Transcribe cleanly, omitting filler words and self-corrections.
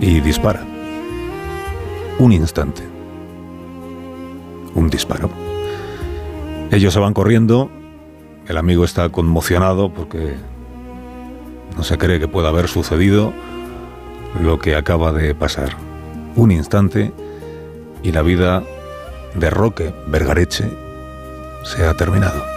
y dispara. Un instante. Un disparo. Ellos se van corriendo. El amigo está conmocionado porque no se cree que pueda haber sucedido lo que acaba de pasar. Un instante y la vida de Roque Vergareche se ha terminado.